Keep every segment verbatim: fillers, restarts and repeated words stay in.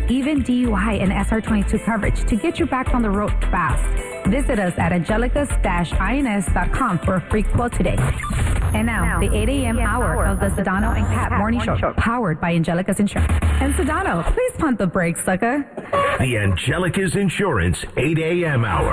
even D U I and S R twenty-two coverage to get you back on the road fast. Visit us at angelicus dash ins dot com for a free quote today. And now, the eight a.m. hour of the Sedano and Cat Morning Show, powered by Angelicus Insurance. And Sedano, please pump the brakes, sucker. The Angelicus Insurance eight a.m. hour.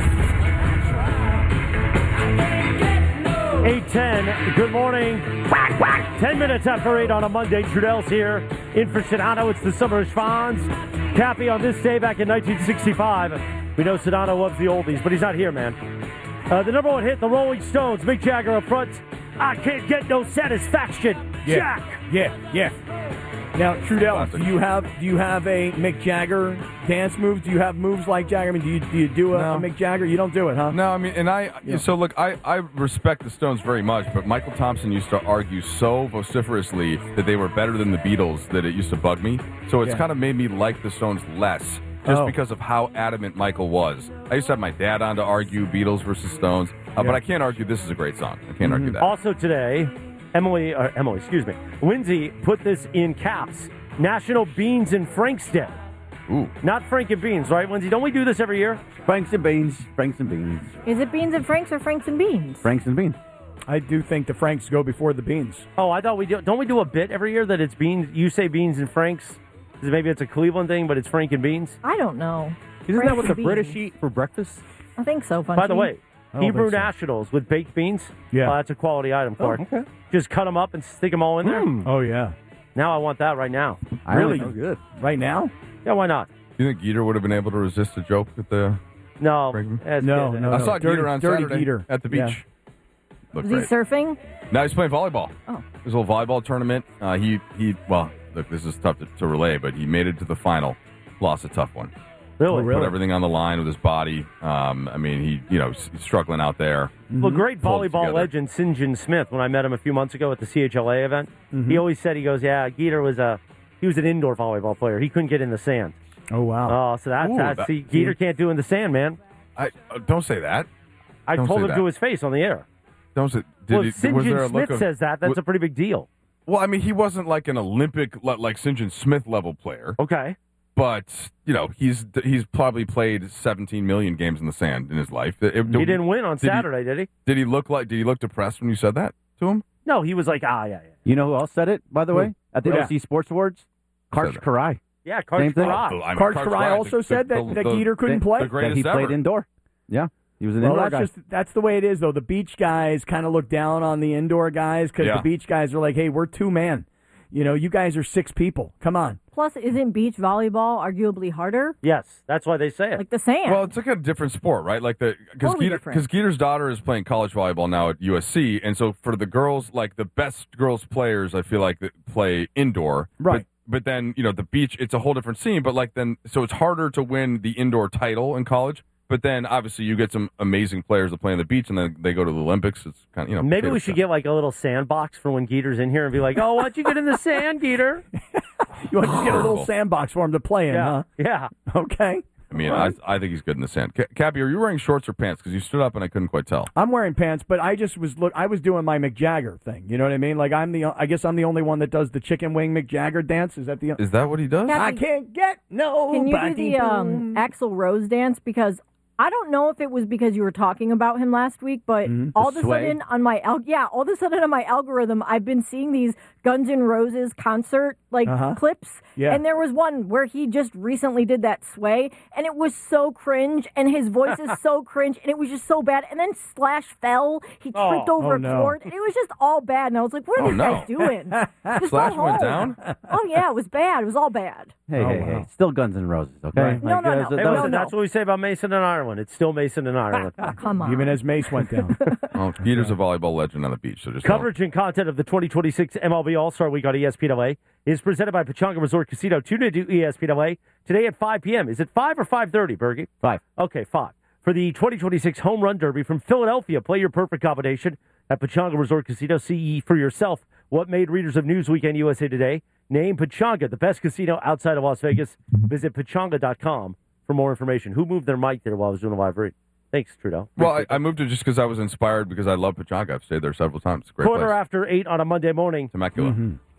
eight ten, good morning. Quack, quack. ten minutes after eight on a Monday. Trudell's here. In for Sedano, it's the Summer Schwans. Cappy on this day back in nineteen sixty-five. We know Sedano loves the oldies, but he's not here, man. Uh, the number one hit, the Rolling Stones. Mick Jagger up front. I can't get no satisfaction. Yeah. Jack. Yeah, yeah. Now, Trudell, do you have do you have a Mick Jagger dance move? Do you have moves like Jagger? I mean, do you do you do a, No. a Mick Jagger? You don't do it, huh? No, I mean, and I, Yeah. so look, I, I respect the Stones very much, but Michael Thompson used to argue so vociferously that they were better than the Beatles that it used to bug me. So it's Yeah. kind of made me like the Stones less, just Oh. because of how adamant Michael was. I used to have my dad on to argue Beatles versus Stones, uh, Yeah. but I can't argue this is a great song. I can't argue that. Also today, Emily, uh, Emily, excuse me, Lindsay put this in caps. National Beans and Franks Day. Ooh. Not Frank and Beans, right, Lindsay? Don't we do this every year? Franks and beans. Franks and beans. Is it Beans and Franks or Franks and Beans? Franks and beans. I do think the Franks go before the Beans. Oh, I thought we do. Don't we do a bit every year that it's Beans? You say Beans and Franks. Maybe it's a Cleveland thing, but it's Frank and Beans. I don't know. Isn't Franks that what and the British beans. eat for breakfast? I think so, Funchy. By the way, I don't Hebrew think so. Nationals with baked beans. Yeah. Oh, that's a quality item, Clark. Oh, okay. Just cut them up and stick them all in there. Oh, yeah. Now I want that right now. I Really? don't know. Good. Right now? Yeah, why not? Do you think Geeter would have been able to resist a joke at the... No. Frank- that's No, good. no. I saw dirty- Geeter on dirty Saturday Geeter. at the Yeah. beach. Looked Is he great. surfing? No, he's playing volleyball. Oh. His little volleyball tournament. Uh, he, he, well, look, this is tough to, to relay, but he made it to the final. Lost a tough one. Really? Oh, really? Put everything on the line with his body. Um, I mean, he, you know, he's struggling out there. Well, great Pulled it volleyball together. legend St. John Smith. When I met him a few months ago at the C H L A event, he always said, he goes, "Yeah, Geeter was a he was an indoor volleyball player. He couldn't get in the sand." Oh, wow. Oh, so that's Ooh, that. that- See, Geeter can't do in the sand, man. I uh, don't say that. I Don't told say him that. to his face on the air. Don't say. Did Well, he, if St. was there a John look Smith of- says that. That's wa- a pretty big deal. Well, I mean, he wasn't like an Olympic le- like Saint John Smith level player, Okay. but you know, he's he's probably played seventeen million games in the sand in his life. It- it- He didn't win on did he- Saturday, did he? Did he look like? Did he look depressed when you said that to him? No, he was like, ah, yeah, yeah. You know who else said it, by the Who? way? At the Who? O C Sports Awards? Karch that? Karai. Yeah, Same Karch thing. Karai. Oh, I mean, Karch Karch Karai Karai, also the- said the- that, that the- Geeter couldn't the- play? the That greatest he played ever. indoor. Yeah. He was an Well, indoor that's guy. just that's the way it is, though. The beach guys kind of look down on the indoor guys because Yeah. the beach guys are like, "Hey, we're two man. You know, you guys are six people. Come on." Plus, isn't beach volleyball arguably harder? Yes, that's why they say it. Like the sand. Well, it's like a different sport, right? Like the because Totally Geeter, different. because Geeter's daughter is playing college volleyball now at U S C, and so for the girls, like the best girls players, I feel like that play indoor, Right. But, but then you know the beach, it's a whole different scene. But like then, so it's harder to win the indoor title in college. But then obviously you get some amazing players that play on the beach, and then they go to the Olympics. It's kind of you know Maybe potato we should stuff. get like a little sandbox for when Geeter's in here and be like, "Oh, why don't you get in the sand, Geeter?" You want to get a little Horrible. sandbox for him to play in, Yeah, yeah. huh? Okay. I mean, I, I think he's good in the sand. Ca- Cappy, are you wearing shorts or pants? Because you stood up and I couldn't quite tell. I'm wearing pants, but I just was look. I was doing my Mick Jagger thing. You know what I mean? Like I'm the. I guess I'm the only one that does the chicken wing Mick Jagger dance. Is that the? Is that what he does? Yeah. I can't get no. Can you do the um, Axl Rose dance? Because I don't know if it was because you were talking about him last week, but all of a sway? sudden on my al- yeah, all of a sudden on my algorithm, I've been seeing these Guns N' Roses concert like Uh-huh. clips, Yeah. and there was one where he just recently did that sway, and it was so cringe, and his voice is so cringe, and it was just so bad. And then Slash fell, he Oh. tripped over Oh, a no. cord, and it was just all bad. And I was like, "What are Oh, these no. guys doing?" Just Slash go went home. down? Oh yeah, it was bad. It was all bad. Hey, Oh, hey, wow. hey. Still Guns N' Roses, okay? Right. No, no, uh, no. that Hey, was- no, listen, no. that's what we say about Mason and Ireland. It's still Mason and Ireland. Oh, come on. Even as Mace went down. Oh, Geeter's a volleyball legend on the beach. So just Coverage and content of the twenty twenty-six M L B All-Star Week on E S P N L A is presented by Pechanga Resort Casino. Tune in to E S P N L A today at five p.m. Is it five or five thirty, Bergie? Five. Okay, five. For the twenty twenty-six Home Run Derby from Philadelphia, play your perfect combination at Pechanga Resort Casino. See for yourself what made readers of Newsweek and U S A Today name Pechanga the best casino outside of Las Vegas. Visit pechanga dot com for more information. Who moved their mic there while I was doing the live read? Thanks, Trudeau. Well, I, I moved it just because I was inspired because I love Pechanga. I've stayed there several times. It's a great Quarter place. after eight on a Monday morning. Temecula.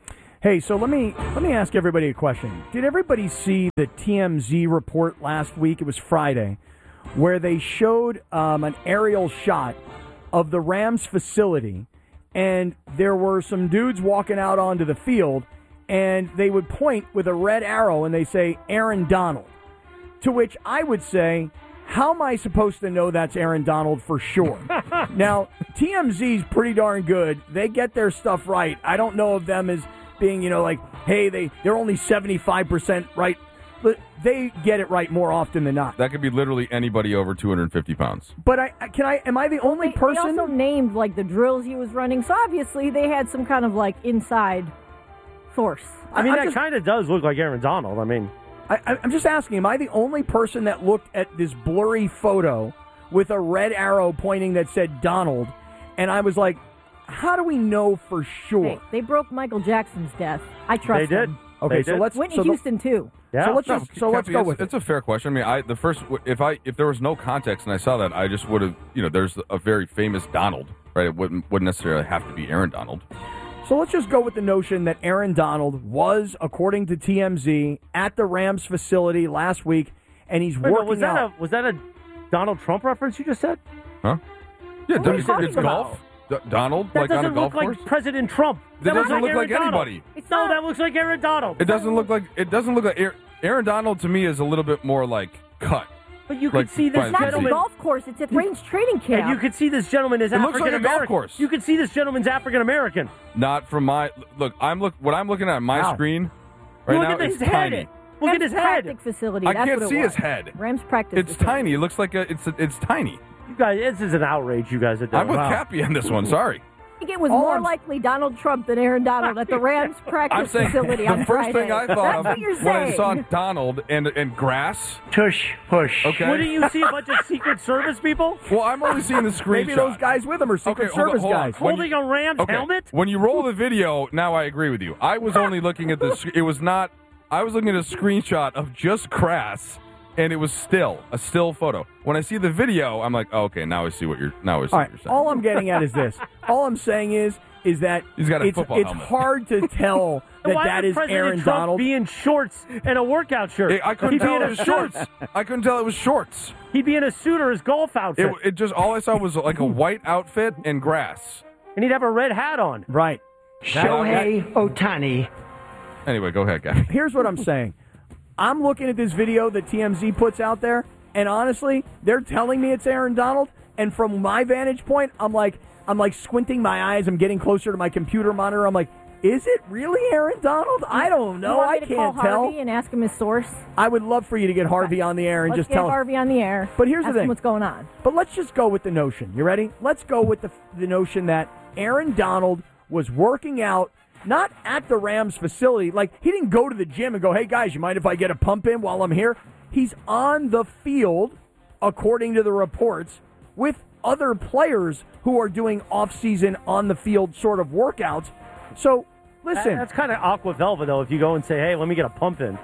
Hey, so let me let me ask everybody a question. Did everybody see the T M Z report last week? It was Friday, where they showed um, an aerial shot of the Rams facility, and there were some dudes walking out onto the field, and they would point with a red arrow, and they say, Aaron Donald. To which I would say, how am I supposed to know that's Aaron Donald for sure? Now, T M Z's pretty darn good. They get their stuff right. I don't know of them as being, you know, like, hey, they, they're only seventy-five percent right. But they get it right more often than not. That could be literally anybody over two hundred fifty pounds. But I I- can I am I the only They, person? they also named like the drills he was running, so obviously they had some kind of like inside source. I mean, I'm that just- kind of does look like Aaron Donald. I mean, I, I- I'm just asking, am I the only person that looked at this blurry photo with a red arrow pointing that said Donald, and I was like, how do we know for sure? Hey, they broke Michael Jackson's death. I trust they did. them. Okay, They so did. let's Whitney so the- Houston too. Yeah. So let's No, just so let's Cappy, go it's, with it's it. a fair question. I mean, I the first if I if there was no context and I saw that, I just would have you know there's a very famous Donald, right? It wouldn't wouldn't necessarily have to be Aaron Donald. So let's just go with the notion that Aaron Donald was, according to T M Z, at the Rams facility last week, and he's Wait, but working was that out. a was that a Donald Trump reference you just said? Huh? Yeah, What are you it's, talking it's about? golf. D- Donald, That like on a doesn't golf look course. like President Trump. That looks doesn't look Aaron like Donald. anybody. It's No, not- that looks like Aaron Donald. It doesn't look like it doesn't look like Aaron, Aaron Donald to me is a little bit more like cut. But you could like, see this fine, It's not a gentleman. golf course. It's at range training camp. And you could see this gentleman is It looks like African a golf American. course. You could see this gentleman's African American. Not from my look. I'm look what I'm looking at on my Wow. screen right Look now at his is head. tiny. Look Rams at his head. practice facility. I That's can't what it see was. his head. Rams practice. It's facility. tiny. It looks like a, it's a, it's tiny. You guys, this is an outrage. You guys are doing. I'm with Wow. Cappy on this one. Sorry. I think it was All more I'm- likely Donald Trump than Aaron Donald at the Rams practice I'm saying facility the on first Friday. thing I That's thought what of you're when I saw saying. Donald and and grass. Tush, push. Okay. Wouldn't you see a bunch of Secret Service people Well, I'm only seeing the screenshot. Maybe those guys with him are Secret Okay, hold on, Service hold on. guys. When holding you- a Rams Okay. helmet? When you roll the video, now I agree with you. I was only looking at the. sc- It was not. I was looking at a screenshot of just grass, and it was still a still photo. When I see the video, I'm like, oh, okay, now I see what you're. Now I see All what right. you're saying. All I'm getting at is this. All I'm saying is is that He's got a it's, football it's helmet. hard to tell that Why that would is President Aaron Trump Donald. be in shorts and a workout shirt? Hey, I couldn't He'd be tell in it a was suit. shorts. I couldn't tell it was shorts. He'd be in a suit or his golf outfit, It, it just all I saw was like a white outfit and grass. and he'd have a red hat on. Right. Shohei Otani. Anyway, go ahead, Gabby. Here's what I'm saying. I'm looking at this video that T M Z puts out there, and honestly, they're telling me it's Aaron Donald, and from my vantage point, I'm like, I'm like squinting my eyes. I'm getting closer to my computer monitor. I'm like, is it really Aaron Donald? I don't You know. want I me to can't call tell. Harvey and ask him his source? I would love for you to get Harvey on the air and Let's just get tell us. Harvey on the air. But here's the ask him thing. what's going on. But let's just go with the notion. You ready? Let's go with the the notion that Aaron Donald was working out not at the Rams facility. Like, he didn't go to the gym and go, hey, guys, you mind if I get a pump in while I'm here? He's on the field, according to the reports, with other players who are doing off-season, on-the-field sort of workouts. So, listen, That's kind of aqua velva, though, if you go and say, hey, let me get a pump in.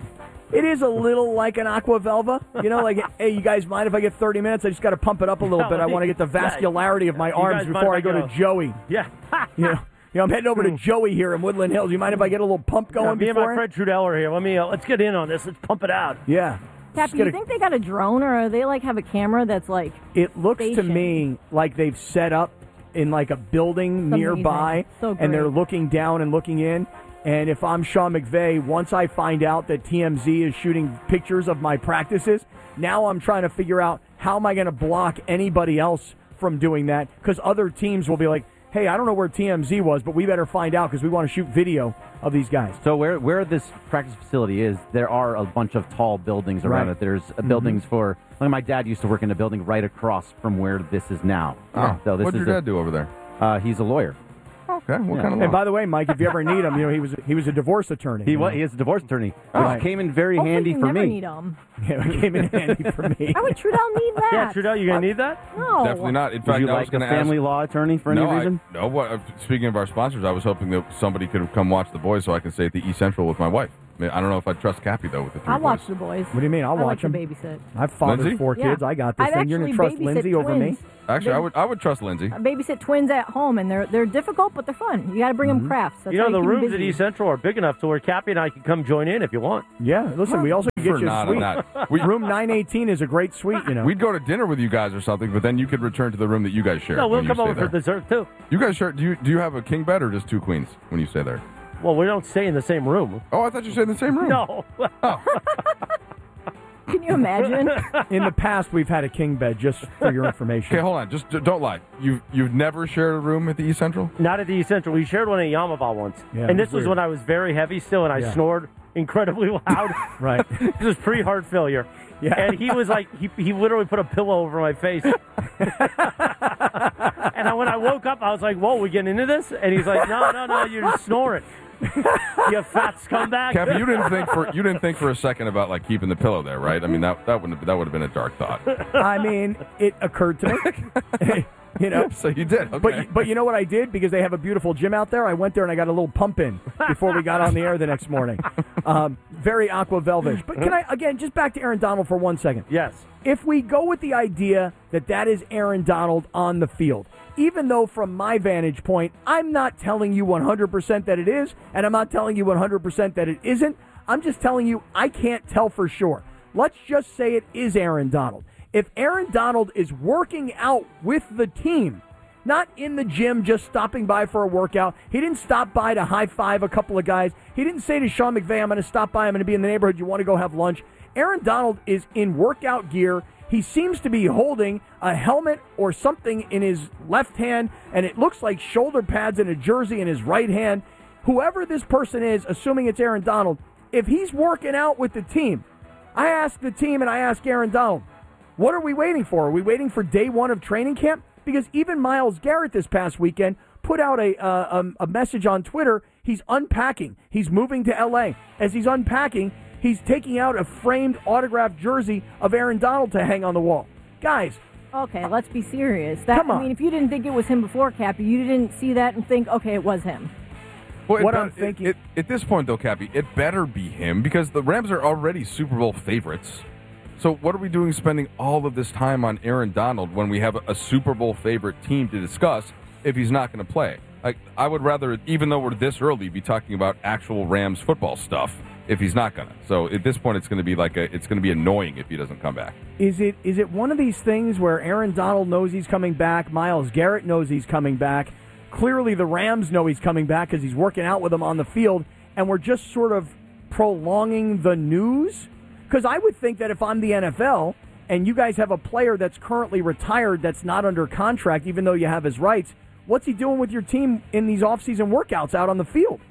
it is a little like an aqua velva. You know, like, hey, you guys mind if I get thirty minutes? I just got to pump it up a little bit. I want to get the vascularity of my You arms guys mind before I if go I to go- Joey. Yeah. You know, you know, I'm heading over to Joey here in Woodland Hills. You mind if I get a little pump Yeah, going me and my before? friend Trudell are here. Let me, uh, let's get in on this. Let's pump it out. Yeah. Cappy, Just you gotta- think they got a drone, or are they like have a camera that's like It looks to station? me like they've set up in like a building It's nearby, amazing. So and they're great. looking down and looking in. And if I'm Sean McVay, once I find out that T M Z is shooting pictures of my practices, now I'm trying to figure out how am I going to block anybody else from doing that, because other teams will be like, hey, I don't know where T M Z was, but we better find out because we want to shoot video of these guys. So where where this practice facility is, there are a bunch of tall buildings around Right. it. There's uh, buildings for. Like my dad used to work in a building right across from where this is now. Oh, so this what did is your a- dad do over there? Uh, he's a lawyer. Okay, what Yeah. kind of And law? by the way, Mike, if you ever need him, you know he was he was a divorce attorney. He you was know? he is a divorce attorney, which Right. came in very Hopefully handy you for never me. need them. Yeah, it came in handy for me. Why would Trudell need that? Yeah, Trudell, you going to need that? No. Definitely not. In Would fact, you I was like a going to family ask. law attorney for no, any reason? I, no. What? uh, Speaking of our sponsors, I was hoping that somebody could come watch the boys so I can stay at the East Central with my wife. I don't know if I'd trust Cappy, though, with the three I'll watch boys. the boys. What do you mean? I'll I watch like them. to babysit. I've fathered Lindsay? four kids. Yeah. I got this I've thing. You're going to actually trust Lindsay babysit over me? twins. Actually, They- I would I would trust Lindsay. I babysit twins at home, and they're they're difficult, but they're fun. You got to bring them crafts. That's You know, how the keep 'em rooms at busy. East Central are big enough to where Cappy and I can come join in if you want. Yeah. Listen, we also For get you a not suite. on that. We, Room nine eighteen is a great suite, you know. We'd go to dinner with you guys or something, but then you could return to the room that you guys share. No, we'll when you come over stay for there. dessert, too. You guys share? Do you do you have a king bed or just two queens when you stay there? Well, we don't stay in the same room. Oh, I thought you stayed in the same room. No. Can you imagine? In the past, we've had a king bed, just for your information. Okay, hold on. Just d- don't lie. You've you've never shared a room at the East Central? Not at the East Central. We shared one at Yamava once. Yeah, and it this was was weird. when I was very heavy still, and I Yeah. snored incredibly loud. Right. This was pre-heart failure. Yeah. And he was like, he, he literally put a pillow over my face. And I, when I woke up, I was like, whoa, we getting into this? And he's like, no, no, no, you're just snoring. You fat scumbag. Cappy, you didn't think for you didn't think for a second about like keeping the pillow there, right? I mean that that wouldn't have, that would have been a dark thought. I mean, it occurred to me. You know? So you did. Okay. But but you know what I did? Because they have a beautiful gym out there, I went there and I got a little pump in before we got on the air the next morning. Um, very Aqua Velvet. But can I, again, just back to Aaron Donald for one second. Yes. If we go with the idea that that is Aaron Donald on the field, even though from my vantage point, I'm not telling you one hundred percent that it is, and I'm not telling you one hundred percent that it isn't, I'm just telling you I can't tell for sure. Let's just say it is Aaron Donald. If Aaron Donald is working out with the team, not in the gym just stopping by for a workout, he didn't stop by to high-five a couple of guys, he didn't say to Sean McVay, I'm going to stop by, I'm going to be in the neighborhood, you want to go have lunch. Aaron Donald is in workout gear. He seems to be holding a helmet or something in his left hand, and it looks like shoulder pads and a jersey in his right hand. Whoever this person is, assuming it's Aaron Donald, if he's working out with the team, I ask the team and I ask Aaron Donald, what are we waiting for? Are we waiting for day one of training camp? Because even Myles Garrett this past weekend put out a, uh, um, a message on Twitter. He's unpacking. He's moving to L A. As he's unpacking, he's taking out a framed autographed jersey of Aaron Donald to hang on the wall. Guys. Okay, let's be serious. That, Come on. I mean, if you didn't think it was him before, Cappy, you didn't see that and think, okay, it was him. Well, it What bet- I'm thinking- it- it- at this point, though, Cappy, it better be him because the Rams are already Super Bowl favorites. So what are we doing spending all of this time on Aaron Donald when we have a, a Super Bowl favorite team to discuss if he's not going to play? Like, I would rather, even though we're this early, be talking about actual Rams football stuff if he's not going to. So at this point, it's going to be like a, it's going to be annoying if he doesn't come back. Is it is it one of these things where Aaron Donald knows he's coming back, Myles Garrett knows he's coming back, clearly the Rams know he's coming back because he's working out with them on the field, and we're just sort of prolonging the news? Because I would think that if I'm the N F L and you guys have a player that's currently retired that's not under contract, even though you have his rights, what's he doing with your team in these offseason workouts out on the field?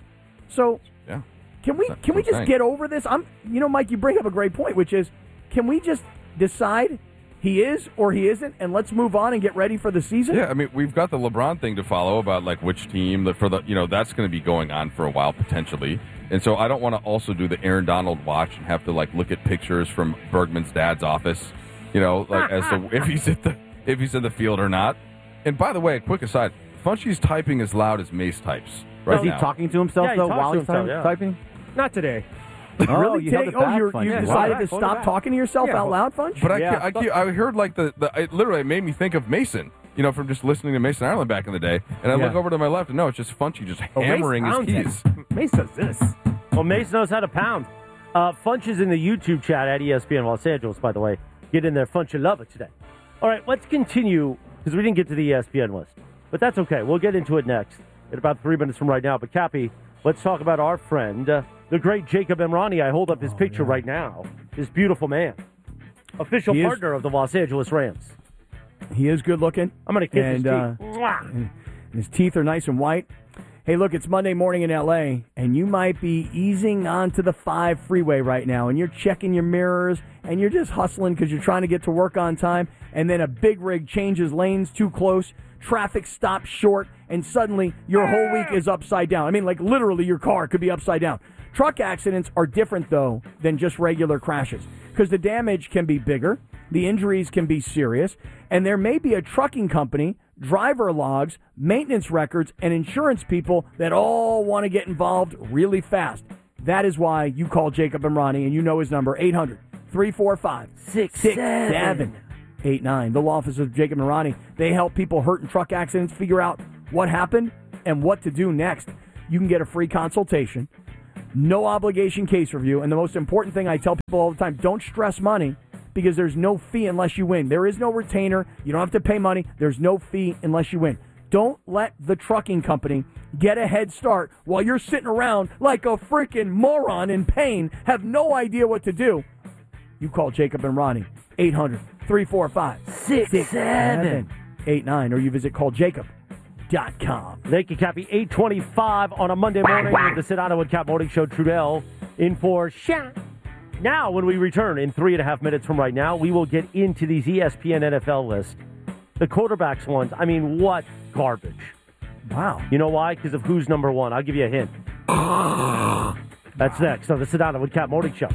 So Yeah. can we That's can we what I'm just saying. get over this? I'm you know, Mike, you bring up a great point, which is can we just decide he is or he isn't, and let's move on and get ready for the season? Yeah, I mean, we've got the LeBron thing to follow about like which team that for the you know that's going to be going on for a while potentially, and so I don't want to also do the Aaron Donald watch and have to like look at pictures from Bergman's dad's office, you know, like as to if he's at the if he's in the field or not. And by the way, a quick aside, Funchy's typing as loud as Mace types right Is he now. talking to himself, Yeah, he though, talks while to he's himself, ty- yeah. typing? Not today. Oh, Really? you Today- held it oh, back, you're, Funch. you Yeah, decided wow. to Hold it stop back. talking to yourself Yeah, out hold- loud, Funch? But I, Yeah. I, keep- I heard like the, the it literally it made me think of Mason, you know, from just listening to Mason Ireland back in the day. And I Yeah. look over to my left and no, it's just Funchy just Oh, Mace hammering his pounds it. keys. Mace does this. Well, Mace knows how to pound. Uh, Funch is in the YouTube chat at E S P N Los Angeles, by the way. Get in there, Funch. You love it today. All right, let's continue because we didn't get to the E S P N list. But that's okay. We'll get into it next in about three minutes from right now. But, Cappy, let's talk about our friend, uh, the great Jacob Emrani. I hold up his picture right now. This beautiful man. Official He is- partner of the Los Angeles Rams. He is good looking. I'm going to kiss And, his uh, teeth. Mwah. and his teeth are nice and white. Hey, look, it's Monday morning in L A, and you might be easing onto the five freeway right now, and you're checking your mirrors, and you're just hustling because you're trying to get to work on time, and then a big rig changes lanes too close, traffic stops short, and suddenly your whole week is upside down. I mean, like literally your car could be upside down. Truck accidents are different, though, than just regular crashes because the damage can be bigger, the injuries can be serious, and there may be a trucking company, driver logs, maintenance records, and insurance people that all want to get involved really fast. That is why you call Jacob and Ronnie, and you know his number, eight hundred, three four five, six seven eight nine. The law office of Jacob and Ronnie. They help people hurt in truck accidents figure out what happened and what to do next. You can get a free consultation, no obligation case review, and the most important thing I tell people all the time, don't stress money because there's no fee unless you win. There is no retainer. You don't have to pay money. There's no fee unless you win. Don't let the trucking company get a head start while you're sitting around like a freaking moron in pain, have no idea what to do. You call Jacob and Ronnie, eight hundred, three four five, six seven eight nine, or you visit call jacob dot com. Thank you, Cappy. eight twenty-five on a Monday morning with the Sedano and Cap Morning Show. Trudell in for Shaq. Now, when we return in three and a half minutes from right now, we will get into these E S P N N F L lists. The quarterbacks ones, I mean, what garbage. Wow. You know why? Because of who's number one. I'll give you a hint. That's next on the Sedano and Cap Morning Show.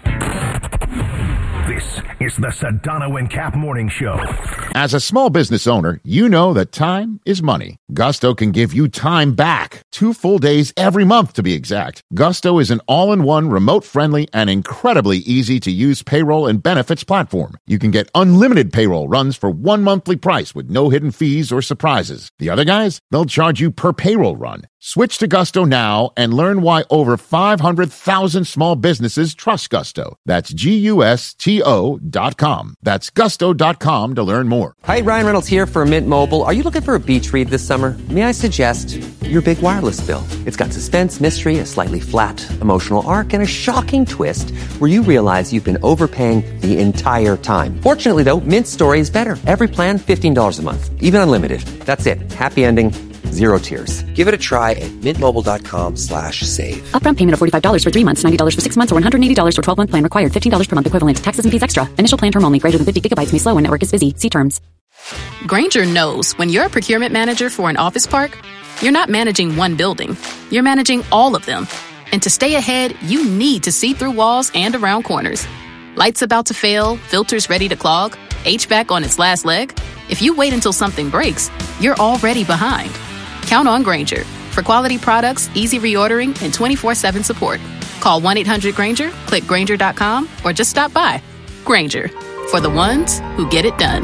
This is the Sedano and Cap Morning Show. As a small business owner, you know that time is money. Gusto can give you time back. Two full days every month, to be exact. Gusto is an all-in-one, remote-friendly, and incredibly easy-to-use payroll and benefits platform. You can get unlimited payroll runs for one monthly price with no hidden fees or surprises. The other guys, they'll charge you per payroll run. Switch to Gusto now and learn why over five hundred thousand small businesses trust Gusto. That's G U S T O dot com. That's gusto dot com to learn more. Hi, Ryan Reynolds here for Mint Mobile. Are you looking for a beach read this summer? May I suggest your big wireless bill? It's got suspense, mystery, a slightly flat, emotional arc, and a shocking twist where you realize you've been overpaying the entire time. Fortunately, though, Mint's story is better. Every plan, fifteen dollars a month. Even unlimited. That's it. Happy ending. Zero tears. Give it a try at mintmobile.com slash save. Upfront payment of forty-five dollars for three months, ninety dollars for six months, or one hundred eighty dollars for twelve-month plan required. fifteen dollars per month equivalent. Taxes and fees extra. Initial plan term only. Greater than fifty gigabytes may slow when network is busy. See terms. Grainger knows when you're a procurement manager for an office park, you're not managing one building. You're managing all of them. And to stay ahead, you need to see through walls and around corners. Lights about to fail, filters ready to clog, H V A C on its last leg. If you wait until something breaks, you're already behind. Count on Grainger for quality products, easy reordering, and twenty-four seven support. Call one eight hundred Grainger, click Grainger dot com, or just stop by. Grainger, for the ones who get it done.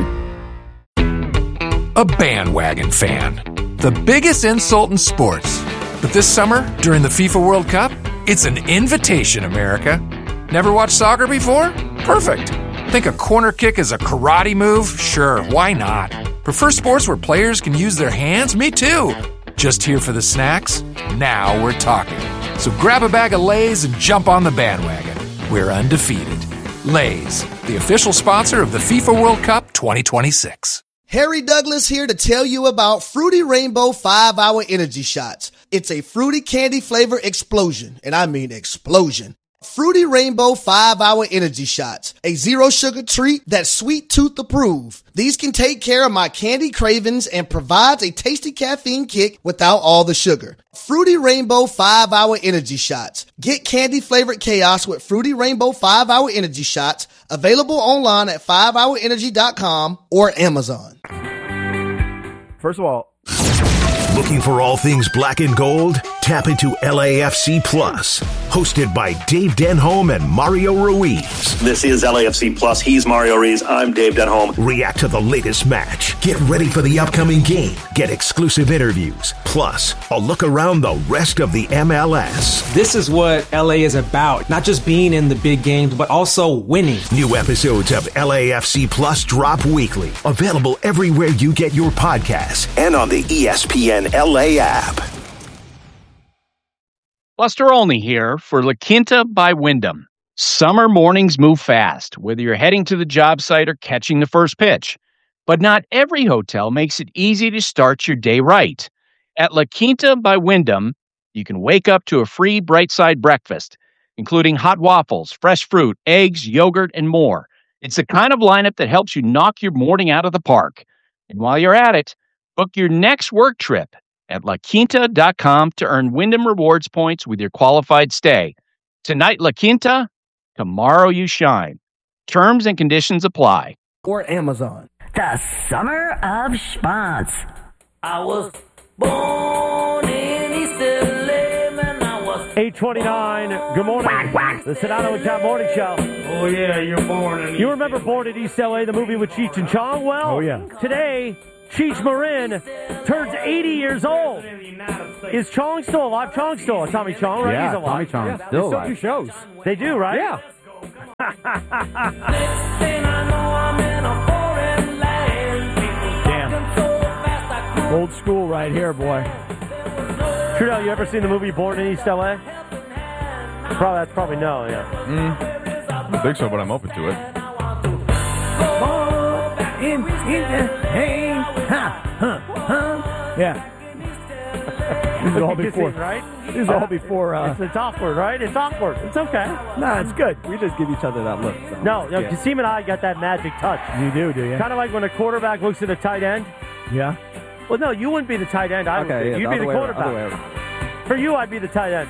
A bandwagon fan. The biggest insult in sports. But this summer, during the FIFA World Cup, it's an invitation, America. Never watched soccer before? Perfect. Think a corner kick is a karate move? Sure, why not? Prefer sports where players can use their hands? Me too. Just here for the snacks? Now we're talking. So grab a bag of Lay's and jump on the bandwagon. We're undefeated. Lay's, the official sponsor of the FIFA World Cup twenty twenty-six. Harry Douglas here to tell you about Fruity Rainbow five hour Energy Shots. It's a fruity candy flavor explosion, and I mean explosion. Fruity Rainbow five hour Energy Shots, a zero sugar treat that's sweet tooth approved. These can take care of my candy cravings and provides a tasty caffeine kick without all the sugar. Fruity Rainbow five hour Energy Shots. Get candy flavored chaos with Fruity Rainbow five hour Energy Shots, available online at five hour energy dot com or Amazon. First of all, looking for all things black and gold? Tap into L A F C Plus, hosted by Dave Denholm and Mario Ruiz. This is L A F C Plus. He's Mario Ruiz. I'm Dave Denholm. React to the latest match. Get ready for the upcoming game. Get exclusive interviews. Plus, a look around the rest of the M L S. This is what L A is about. Not just being in the big games, but also winning. New episodes of L A F C Plus drop weekly. Available everywhere you get your podcasts and on the E S P N L A app. Buster Olney here for La Quinta by Wyndham. Summer mornings move fast, whether you're heading to the job site or catching the first pitch. But not every hotel makes it easy to start your day right. At La Quinta by Wyndham, you can wake up to a free Bright Side breakfast, including hot waffles, fresh fruit, eggs, yogurt, and more. It's the kind of lineup that helps you knock your morning out of the park. And while you're at it, book your next work trip at la quinta dot com to earn Wyndham Rewards points with your qualified stay. Tonight, La Quinta, tomorrow you shine. Terms and conditions apply. Or Amazon. The Summer of Schmantz. I was born in East L A, man, I was eight twenty-nine. Good morning. The Sedano and Cap Morning Show. Oh, yeah, you're born in You remember Born in East L A, the movie with Cheech and Chong? Well, oh, yeah. Today, Cheech Marin turns eighty years old. Is Chong still alive? Chong's still alive. Tommy Chong, right? Yeah, He's alive. Tommy Chong yeah. still They alive. do shows. They do, right? Yeah. Damn. Old school right here, boy. Trudell, you ever seen the movie Born in East L A? Probably, that's probably no, yeah. Mm, I don't think so, but I'm open to it. In, in, hey, ha, huh, huh. Yeah. This is all before, right? This is all before. Uh, it's, it's awkward, right? It's awkward. It's okay. Nah, it's good. We just give each other that look. So. No, no, Yeah. Kasim and I got that magic touch. You do, do you? Kind of like when a quarterback looks at a tight end. Yeah. Well, no, you wouldn't be the tight end. I would Okay, be. yeah, You'd the be other the way around, quarterback. other way For you, I'd be the tight end.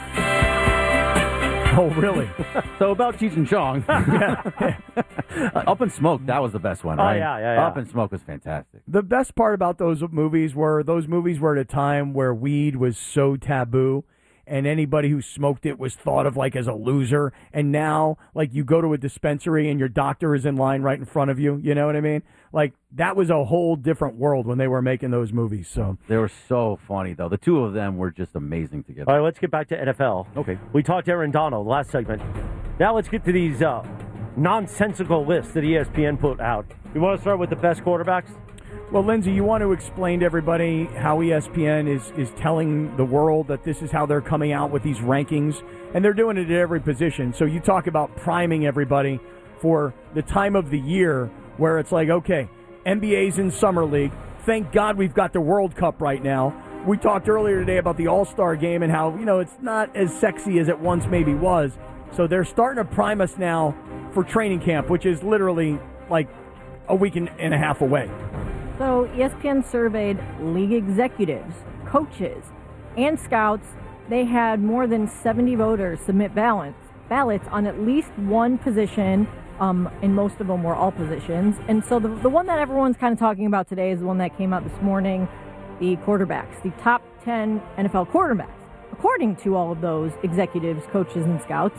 Oh, really? So about Cheech and Chong. yeah. uh, Up in Smoke, that was the best one, Oh, right? yeah, yeah, yeah. Up in Smoke was fantastic. The best part about those movies were those movies were at a time where weed was so taboo, and anybody who smoked it was thought of like as a loser. And now, like, you go to a dispensary and your doctor is in line right in front of you. You know what I mean? Like, that was a whole different world when they were making those movies. So They were so funny, though. The two of them were just amazing together. All right, let's get back to N F L. Okay. We talked to Aaron Donald last segment. Now let's get to these uh, nonsensical lists that E S P N put out. You want to start with the best quarterbacks? Well, Lindsay, you want to explain to everybody how E S P N is, is telling the world that this is how they're coming out with these rankings, and they're doing it at every position. So you talk about priming everybody for the time of the year where it's like, okay, N B A's in Summer League. Thank God we've got the World Cup right now. We talked earlier today about the All-Star game and how, you know, it's not as sexy as it once maybe was. So they're starting to prime us now for training camp, which is literally like a week and, and a half away. So E S P N surveyed league executives, coaches, and scouts. They had more than seventy voters submit ballots, ballots on at least one position, um, and most of them were all positions. And so the, the one that everyone's kind of talking about today is the one that came out this morning, the quarterbacks, the top ten N F L quarterbacks, according to all of those executives, coaches, and scouts.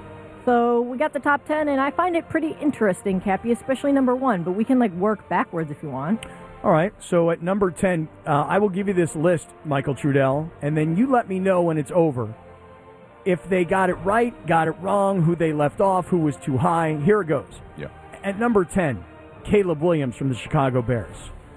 So we got the top ten, and I find it pretty interesting, Cappy, especially number one, but we can like work backwards if you want. All right, so at number ten, uh, I will give you this list, Michael Trudell, and then you let me know when it's over if they got it right, got it wrong, who they left off, who was too high. Here it goes. Yeah. At number ten, Caleb Williams from the Chicago Bears.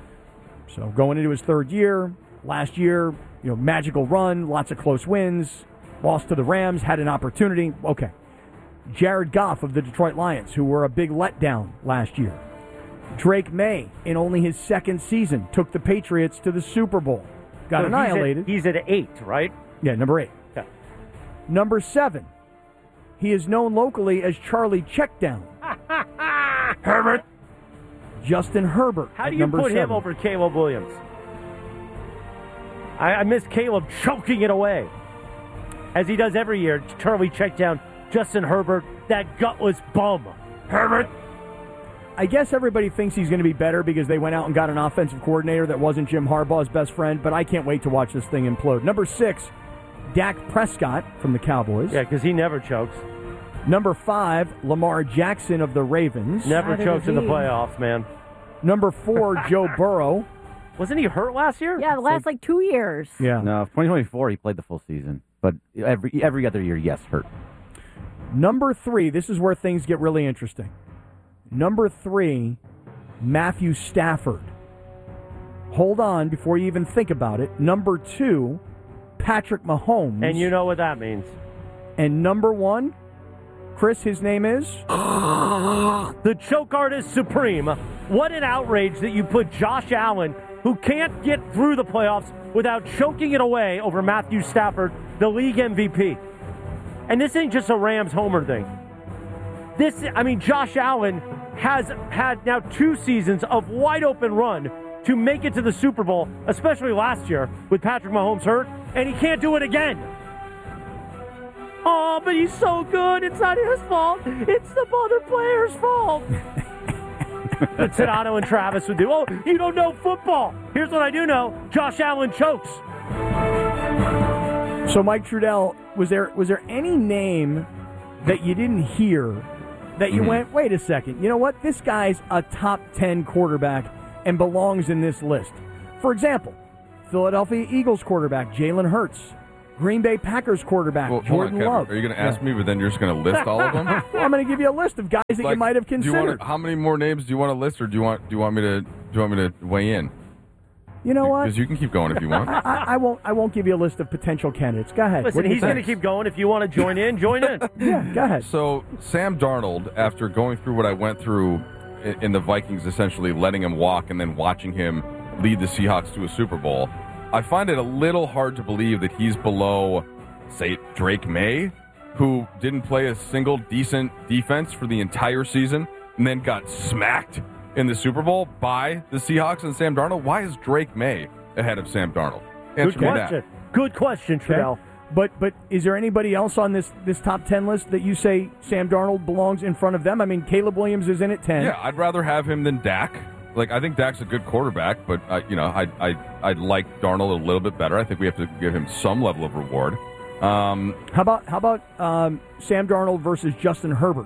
So going into his third year, last year, you know, magical run, lots of close wins, lost to the Rams, had an opportunity. Okay. Jared Goff of the Detroit Lions, who were a big letdown last year. Drake May, in only his second season, took the Patriots to the Super Bowl. Got So annihilated. He's at, he's at eight, right? Yeah, number eight. Okay. Number seven, he is known locally as Charlie Checkdown. Herbert. Justin Herbert. How at do you number put him seven. over Caleb Williams? I, I miss Caleb choking it away, as he does every year. Charlie check down Justin Herbert, that gutless bum. Herbert. I guess everybody thinks he's going to be better because they went out and got an offensive coordinator that wasn't Jim Harbaugh's best friend, but I can't wait to watch this thing implode. Number six, Dak Prescott from the Cowboys. Yeah, because he never chokes. Number five, Lamar Jackson of the Ravens. Never chokes in the playoffs, man. Number four, Joe Burrow. Wasn't he hurt last year? Yeah, the last like two years. Yeah. No, twenty twenty-four, he played the full season. But every every other year, yes, hurt. Number three, this is where things get really interesting. Number three, Matthew Stafford. Hold on before you even think about it. Number two, Patrick Mahomes. And you know what that means. And number one, Chris, his name is? The choke artist supreme. What an outrage that you put Josh Allen, who can't get through the playoffs without choking it away, over Matthew Stafford, the league M V P. And this ain't just a Rams homer thing. This, I mean, Josh Allen has had now two seasons of wide open run to make it to the Super Bowl, especially last year with Patrick Mahomes hurt, and he can't do it again. Oh, but he's so good. It's not his fault. It's the other player's fault. That Sedano and Travis would do. Oh, you don't know football. Here's what I do know. Josh Allen chokes. So, Mike Trudell, was there was there any name that you didn't hear that you Mhm. went, wait a second, you know what? This guy's a top ten quarterback and belongs in this list. For example, Philadelphia Eagles quarterback Jalen Hurts, Green Bay Packers quarterback Well, hold Jordan on, Kevin. Love. Are you going to ask Yeah. me, but then you're just going to list all of them? Well, I'm going to give you a list of guys that you Like, might have do you considered. wanna, how many more names do you want to list, or do you want do you want me to do you want me to weigh in? You know what? Because you can keep going if you want. I, I, I won't. I won't give you a list of potential candidates. Go ahead. Listen, What do you he's going to think? keep going. If you want to join in, join in. Yeah, go ahead. So Sam Darnold, after going through what I went through in, in the Vikings, essentially letting him walk and then watching him lead the Seahawks to a Super Bowl, I find it a little hard to believe that he's below, say, Drake May, who didn't play a single decent defense for the entire season and then got smacked in the Super Bowl by the Seahawks and Sam Darnold. Why is Drake May ahead of Sam Darnold? Answer Good me question. that. Good question, Trudell. Okay. But but is there anybody else on this this top ten list that you say Sam Darnold belongs in front of them? I mean, Caleb Williams is in at ten. Yeah, I'd rather have him than Dak. Like, I think Dak's a good quarterback, but uh, you know, I I I like Darnold a little bit better. I think we have to give him some level of reward. Um, How about how about um, Sam Darnold versus Justin Herbert?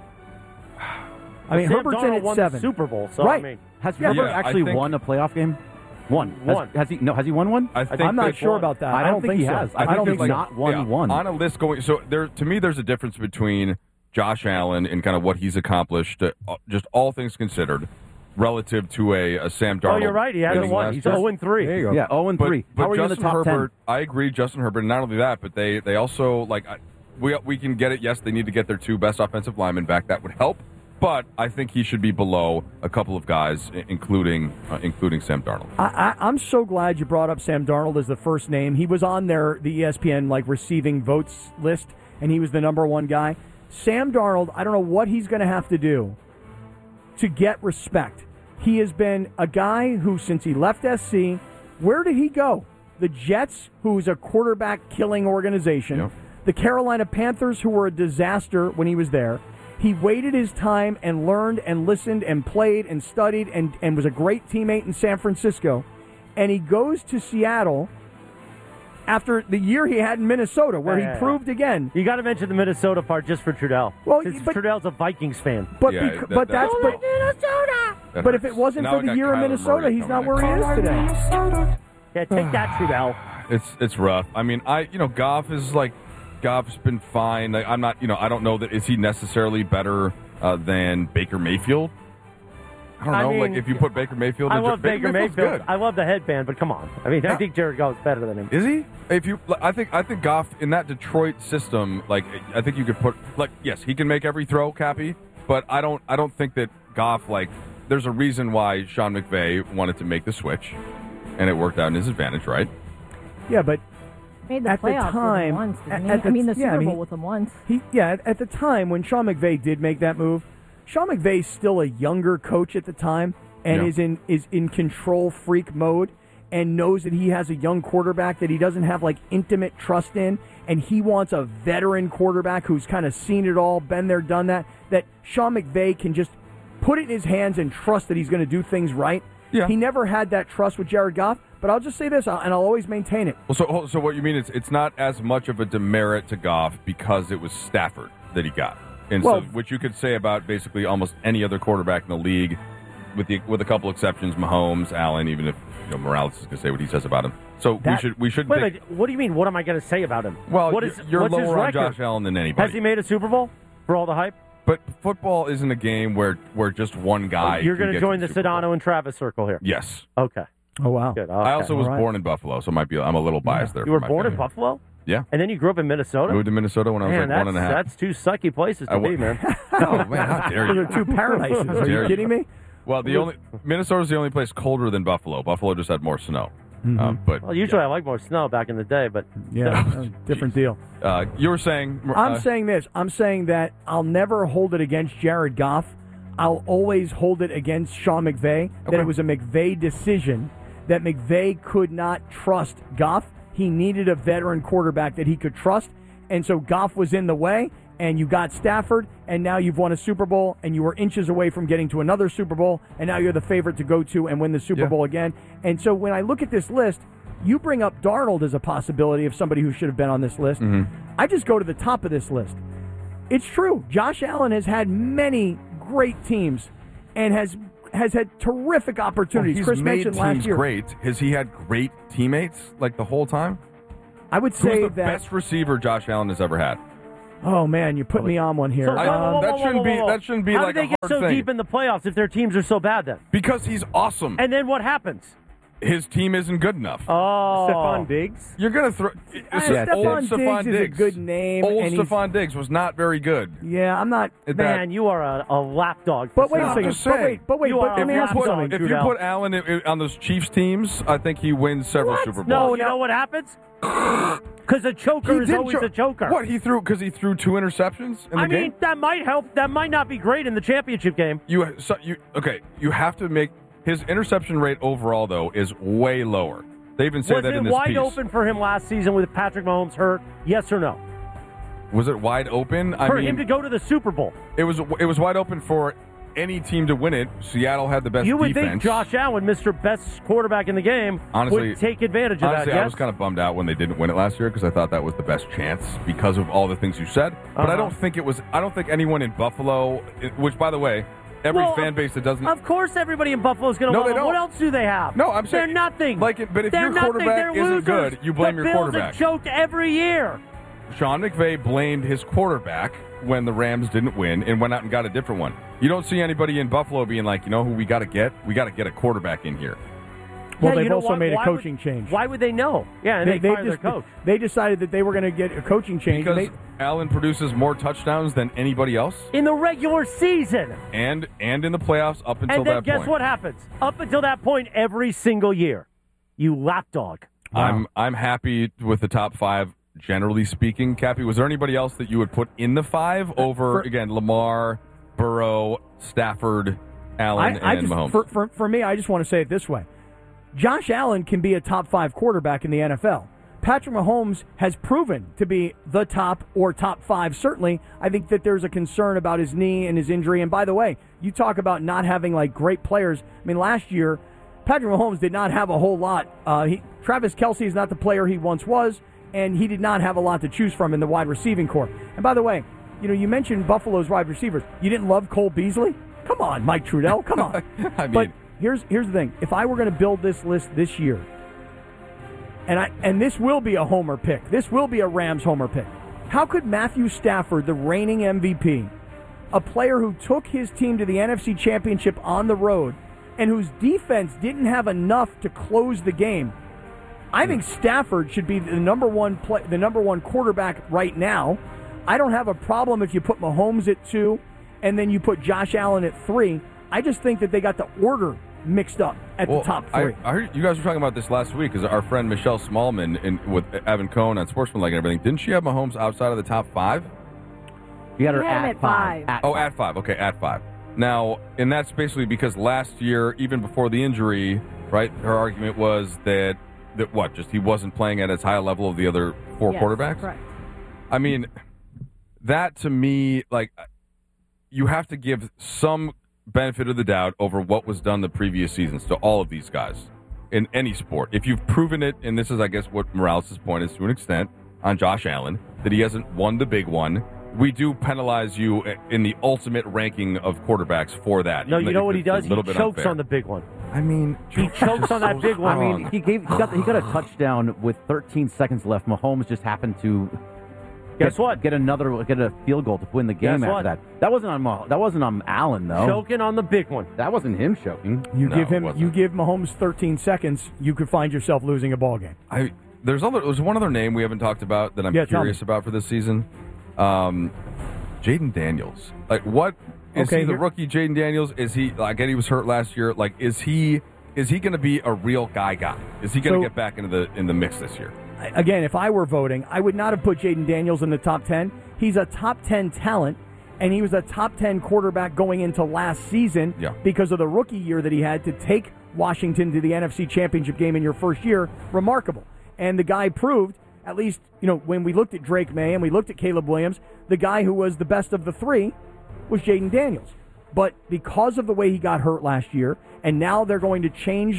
I mean, Sam Herbert's Darnold in at won seven. the Super Bowl, so right? I mean, Has Yeah, Herbert yeah, I actually think- won a playoff game? One. Has- One. Has, he? No, has he won one? I think I'm not that- sure about that. I don't think he so. has. I I, think don't he's think so. not won yeah, one. on a list going. So there, to me, there's a difference between Josh Allen and kind of what he's accomplished, uh, just all things considered, relative to a, a Sam Darnold. oh, you're right. He hasn't winning won. last He's year. zero and three. There you go. Yeah, zero and But, three. but How are you in the Justin top Herbert, ten? I agree, Justin Herbert. And not only that, but they they also like I, we we can get it. Yes, they need to get their two best offensive linemen back. That would help. But I think he should be below a couple of guys, i- including uh, including Sam Darnold. I, I, I'm so glad you brought up Sam Darnold as the first name. He was on their the E S P N like receiving votes list, and he was the number one guy. Sam Darnold, I don't know what he's going to have to do to get respect. He has been a guy who, since he left S C, where did he go? The Jets, who's a quarterback-killing organization. Yep. The Carolina Panthers, who were a disaster when he was there. He waited his time and learned and listened and played and studied and, and was a great teammate in San Francisco. And he goes to Seattle after the year he had in Minnesota, where Yeah, he yeah, proved again. You got to mention the Minnesota part just for Trudell. Well, Because but- Trudell's a Vikings fan. But Yeah, bec- that- but that's that's but, That but if hurts. it wasn't Now for I the got year in Kyler Minnesota, Murray he's not coming where he is today. Yeah, take that, Trudell. It's it's rough. I mean, I you know Goff is like Goff's been fine. Like, I'm not you know I don't know that is he necessarily better uh, than Baker Mayfield. I don't I know. mean, like if you put Baker Mayfield, I in love Baker Mayfield's Mayfield. good. I love the headband, but come on. I mean, I think Jared Goff's better than him. Is he? If you, I think, I think Goff in that Detroit system, like I think you could put, like, yes, he can make every throw, Cappy, but I don't, I don't think that Goff, like, there's a reason why Sean McVay wanted to make the switch, and it worked out in his advantage, right? Yeah, but Made the at the playoffs time, with them once, didn't he? at the- I mean, the yeah, Super I mean, Bowl with them once. He, yeah, at, at the time when Sean McVay did make that move, Sean McVay's still a younger coach at the time and Yeah. is in is in control freak mode and knows that he has a young quarterback that he doesn't have like intimate trust in, and he wants a veteran quarterback who's kind of seen it all, been there, done that. That Sean McVay can just put it in his hands and trust that he's going to do things right. Yeah. He never had that trust with Jared Goff. But I'll just say this, and I'll always maintain it. Well, so, so what you mean is it's not as much of a demerit to Goff because it was Stafford that he got, and Well- so which you could say about basically almost any other quarterback in the league, with the with a couple exceptions, Mahomes, Allen, even if you know Morales is going to say what he says about him. So That- we should we should Wait a think, minute. What do you mean? What am I going to say about him? well, what you're, is, you're what's his lower on record? Josh Allen than anybody. Has he made a Super Bowl for all the hype? But football isn't a game where where just one guy. You're going to to join the Super Bowl. Sedano and Travis circle here. Yes. Okay. Oh wow. Good. I Okay. also was All right. born in Buffalo, so might be I'm a little biased there. You were for my born in family. Buffalo, Yeah. and then you grew up in Minnesota. I moved to Minnesota when I was Man, like one and a that's- half. That's two sucky places to I wa- be, man. Oh man, how dare you? Those are two paradises. Are Dare you kidding me? Well, the only Minnesota's the only place colder than Buffalo. Buffalo just had more snow. Mm-hmm. Um, but Well, usually I like more snow back in the day, but Yeah, uh, different deal. uh, you were saying, I'm uh, saying this. I'm saying that I'll never hold it against Jared Goff. I'll always hold it against Sean McVay that Okay. it was a McVay decision, that McVay could not trust Goff. He needed a veteran quarterback that he could trust, and so Goff was in the way, and you got Stafford, and now you've won a Super Bowl, and you were inches away from getting to another Super Bowl, and now you're the favorite to go to and win the Super Yeah. Bowl again. And so when I look at this list, you bring up Darnold as a possibility of somebody who should have been on this list. Mm-hmm. I just go to the top of this list. It's true. Josh Allen has had many great teams and has has had terrific opportunities. Well, he's Chris made mentioned teams last year. great. Has he had great teammates like the whole time? I would say Who's the that best receiver Josh Allen has ever had. Oh man, you put me on one here. So, whoa, whoa, Um, whoa, that whoa, shouldn't whoa, be- whoa. that shouldn't be How like do a they get hard so thing. deep in the playoffs if their teams are so bad then? Because he's awesome. And then what happens? His team isn't good enough. Oh, Stephon Diggs. You're gonna throw. Uh, It's Stephon old Diggs Stephon is a Diggs. good name, Old and he's- Stephon Diggs was not very good. Yeah, I'm not. At Man, that. you are a, a lapdog. But wait a I'm second. just But saying. wait, but wait. You But are let a me ask you lapdog. something. If you Trudell. put Allen in- in- on those Chiefs teams, I think he wins several What? Super Bowls. No, you know what happens? Because a choker He is did always cho- a choker. What he threw? Because he threw two interceptions in the I game. mean, that might help. That might not be great in the championship game. You, so you okay? You have to make his interception rate overall though is way lower. They even say Was that it in this wide piece. open for him last season with Patrick Mahomes hurt? Yes or no? Was it wide open? I For mean, him to go to the Super Bowl. it was it was wide open for any team to win it. Seattle had the best You would defense. think Josh Allen, Mister Best quarterback in the game, Honestly, would take advantage of honestly, that. I Yes? was kind of bummed out when they didn't win it last year because I thought that was the best chance because of all the things you said. But Uh-huh. I don't think it was. I don't think anyone in Buffalo, which by the way, every Well, fan base that doesn't. Of course, everybody in Buffalo is going to No, love they him. don't. What else do they have? No, I'm saying they're nothing. Like, it- but if They're your nothing. quarterback They're isn't losers. good, you blame the your Bills quarterback. A joke every year. Sean McVay blamed his quarterback when the Rams didn't win and went out and got a different one. You don't see anybody in Buffalo being like, you know who we got to get? We got to get a quarterback in here. Well, Yeah, they've you know also why- made a why coaching would- change. Why would they know? Yeah, and they, they, fired just, their coach. they decided that they were going to get a coaching change. Because They- Allen produces more touchdowns than anybody else, In the regular season. and and in the playoffs up until And then that guess point. what happens? Up until that point, every single year. You lapdog. I'm I'm happy with the top five. Generally speaking, Cappy, was there anybody else that you would put in the five over, For- again, Lamar, Burrow, Stafford, Allen, I, I and just, Mahomes? For, for, for me, I just want to say it this way. Josh Allen can be a top five quarterback in the N F L. Patrick Mahomes has proven to be the top or top five. Certainly, I think that there's a concern about his knee and his injury. And by the way, you talk about not having like great players. I mean, last year, Patrick Mahomes did not have a whole lot. Uh, he, Travis Kelce is not the player he once was, and he did not have a lot to choose from in the wide receiving corps. And by the way, you know, you mentioned Buffalo's wide receivers. You didn't love Cole Beasley? Come on, Mike Trudell. Come on. I mean, but here's here's the thing. If I were going to build this list this year, and I and this will be a homer pick. This will be a Rams homer pick. How could Matthew Stafford, the reigning M V P, a player who took his team to the N F C Championship on the road and whose defense didn't have enough to close the game, I think Stafford should be the number one play, the number one quarterback right now. I don't have a problem if you put Mahomes at two and then you put Josh Allen at three. I just think that they got the order mixed up at well, the top I, three. I heard you guys were talking about this last week because our friend Michelle Smallman in, with Evan Cohen on Sportsmanlike and everything, didn't she have Mahomes outside of the top five? You had her You had him at at five. five. At Oh, five. at five. Okay, at five. Now, and that's basically because last year, even before the injury, right, her argument was that, that what, just he wasn't playing at as high a level of the other four Yes, quarterbacks? correct. I mean, that to me, like, you have to give some benefit of the doubt over what was done the previous seasons to all of these guys in any sport. If you've proven it, and this is, I guess, what Morales' point is to an extent on Josh Allen, that he hasn't won the big one, we do penalize you in the ultimate ranking of quarterbacks for that. No, even you though know what he it's a does? He little bit chokes unfair. on the big one. I mean, He chokes on that big one. I mean, he gave he got he got a touchdown with thirteen seconds left. Mahomes just happened to Guess get, what? Get another get a field goal to win the game Guess after what? that. That wasn't on Mah- that wasn't on Allen though. Choking on the big one. That wasn't him choking. You No, give it him, wasn't. you give Mahomes thirteen seconds, you could find yourself losing a ball game. I there's other there's one other name we haven't talked about that I'm Yeah, tell curious me. about for this season. Um, Jaden Daniels. Like, what is Okay, he the here- rookie? Jaden Daniels is he? Like, again, he was hurt last year. Like, is he is he going to be a real guy? Guy? Is he going to So- get back into the in the mix this year? Again, if I were voting, I would not have put Jaden Daniels in the top ten. He's a top ten talent, and he was a top ten quarterback going into last season Yeah. because of the rookie year that he had to take Washington to the N F C Championship game in your first year. Remarkable. And the guy proved, at least, you know, when we looked at Drake May and we looked at Caleb Williams, the guy who was the best of the three was Jaden Daniels. But because of the way he got hurt last year, and now they're going to change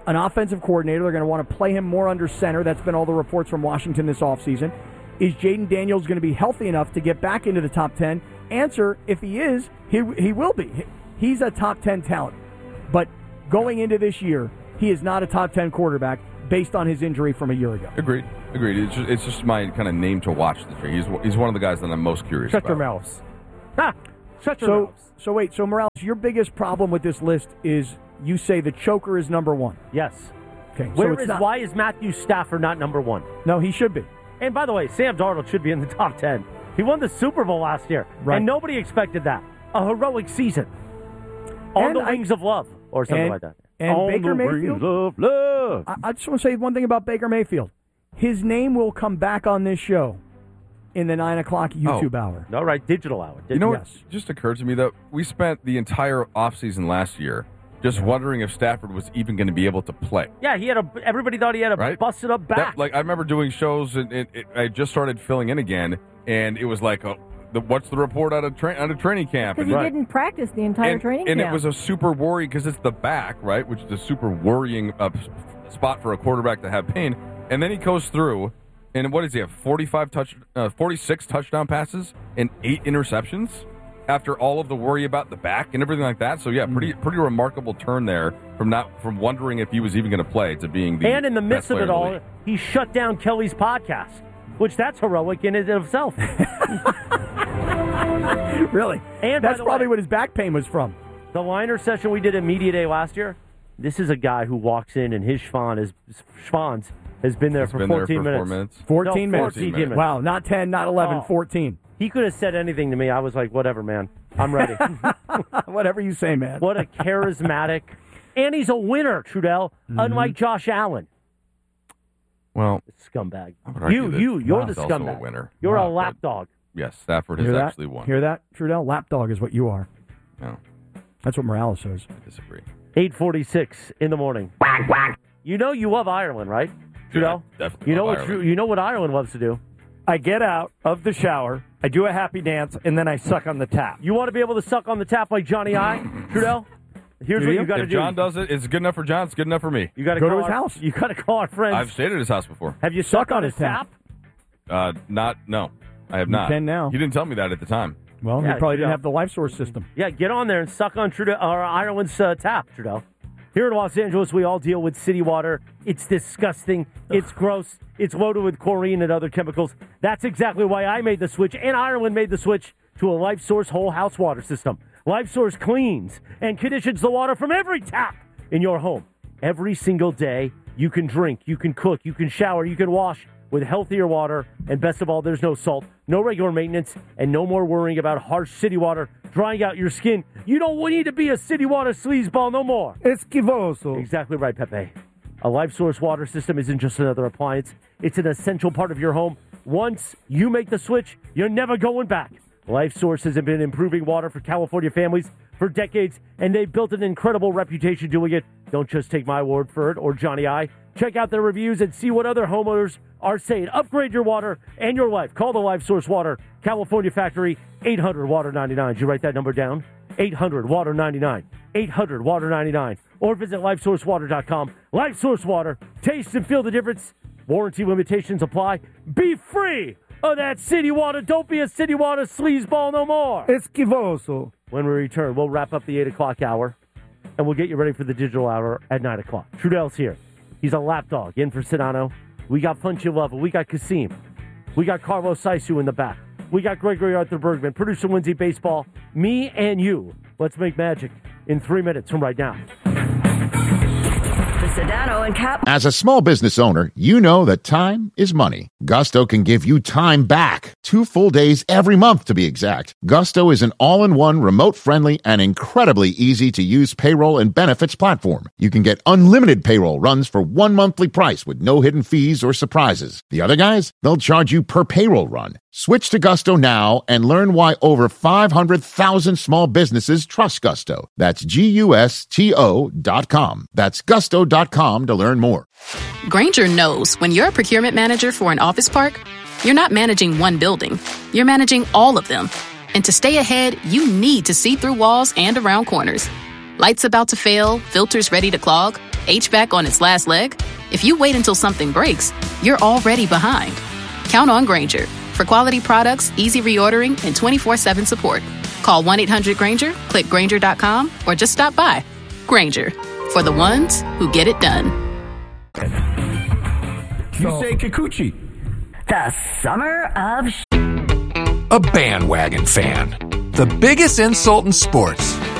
an offensive coordinator. They're going to want to play him more under center. That's been all the reports from Washington this offseason. Is Jaden Daniels going to be healthy enough to get back into the top ten? Answer, if he is, he he will be. He's a top ten talent. But going into this year, he is not a top ten quarterback based on his injury from a year ago. Agreed. Agreed. It's just, it's just my kind of name to watch this year. He's, he's one of the guys that I'm most curious Shut about. your mouths. Ha! Shut your So, mouths. so wait, so Morales, your biggest problem with this list is you say the choker is number one. Yes. Okay. Where so it's is, not, why is Matthew Stafford not number one? No, he should be. And by the way, Sam Darnold should be in the top ten. He won the Super Bowl last year, Right. and nobody expected that. A heroic season. On And the I- wings of love, or something and, like that. And On Baker the Mayfield. wings of love. I, I just want to say one thing about Baker Mayfield. His name will come back on this show in the nine o'clock YouTube Oh. hour. All right, digital hour. You know Yes. what just occurred to me, though? We spent the entire offseason last year just wondering if Stafford was even going to be able to play. Yeah, he had a. Everybody thought he had a Right? busted up back. That, like I remember doing shows, and it, it, I just started filling in again, and it was like, oh, the, "What's the report out of tra- out of training camp?" Because And, he didn't practice the entire and, training and camp. it was a super worry because it's the back, right, which is a super worrying uh, spot for a quarterback to have pain. And then he goes through, and what does he have? Forty-five touch, uh, forty-six touchdown passes and eight interceptions after all of the worry about the back and everything like that. So yeah, pretty pretty remarkable turn there from not from wondering if he was even going to play to being the and in the midst best of player it in the all, league. he shut down Kelly's podcast, which that's heroic in and of itself. Really? And by That's the probably way, what his back pain was from. the liner session we did at Media Day last year. This is a guy who walks in and his schwan is schwans has been there He's for been there fourteen for minutes. four minutes. fourteen No, minutes. fourteen minutes. Wow, not ten, not eleven, Oh. fourteen. He could have said anything to me. I was like, whatever, man. I'm ready. Whatever you say, man. What a charismatic. And he's a winner, Trudell, Mm-hmm. unlike Josh Allen. Well, Scumbag. I would argue You, that you, you're John's the also scumbag. a winner. You're a Not, but- lapdog. Yes, Stafford has Hear that? actually won. Hear that, Trudell? Lapdog is what you are. No, That's what Morales says. I disagree. eight forty-six in the morning. You know you love Ireland, right, Trudell? Yeah, definitely You know love what? Ireland. You know what Ireland loves to do. I get out of the shower, I do a happy dance, and then I suck on the tap. You want to be able to suck on the tap like Johnny I, Trudell? Here's what you got to If do. John does it, it's good enough for John. It's good enough for me. You got to Go to call his our- house. You got to call our friends. I've stayed at his house before. Have you sucked on his tap? Uh, not no, I have You not. can now. He didn't tell me that at the time. Well, Yeah, he probably Trudell. didn't have the life source system. Yeah, get on there and suck on Trudell, or Ireland's uh, tap, Trudell. Here in Los Angeles, we all deal with city water. It's disgusting. It's gross. It's loaded with chlorine and other chemicals. That's exactly why I made the switch, and Ireland made the switch to a Life Source whole house water system. Life Source cleans and conditions the water from every tap in your home. Every single day, you can drink, you can cook, you can shower, you can wash with healthier water. And best of all, there's no salt, no regular maintenance, and no more worrying about harsh city water drying out your skin. You don't need to be a city water sleazeball no more. Esquivoso. Exactly right, Pepe. A Life Source water system isn't just another appliance. It's an essential part of your home. Once you make the switch, you're never going back. Life Source has been improving water for California families for decades, and they've built an incredible reputation doing it. Don't just take my word for it or Johnny I. Check out their reviews and see what other homeowners are saying. Upgrade your water and your life. Call the Life Source Water California Factory, eight hundred water ninety-nine. Did you write that number down? eight hundred water ninety-nine. eight hundred water ninety-nine. Or visit life source water dot com. Life Source Water. Taste and feel the difference. Warranty limitations apply. Be free of that city water. Don't be a city water sleazeball no more. Esquivoso. When we return, we'll wrap up the eight o'clock hour, and we'll get you ready for the digital hour at nine o'clock. Trudell's here. He's a lapdog in for Sedano. We got Funchi Love. We got Kasim. We got Carlos Saisu in the back. We got Gregory Arthur Bergman, producer Lindsay Baseball, me and you. Let's make magic in three minutes from right now. The Sedano and Cap. As a small business owner, you know that time is money. Gusto can give you time back. Two full days every month, to be exact. Gusto is an all-in-one, remote-friendly, and incredibly easy-to-use payroll and benefits platform. You can get unlimited payroll runs for one monthly price with no hidden fees or surprises. The other guys, they'll charge you per payroll run. Switch to Gusto now and learn why over five hundred thousand small businesses trust Gusto. That's G U S T O dot com. That's gusto dot com to learn more. Grainger knows when you're a procurement manager for an office park, you're not managing one building, you're managing all of them. And to stay ahead, you need to see through walls and around corners. Lights about to fail, filters ready to clog. H V A C on its last leg? If you wait until something breaks, you're already behind. Count on Grainger for quality products, easy reordering, and twenty-four seven support. Call one eight hundred Grainger, click Grainger dot com, or just stop by. Grainger, for the ones who get it done. You say Kikuchi. The summer of... A bandwagon fan. The biggest insult in sports.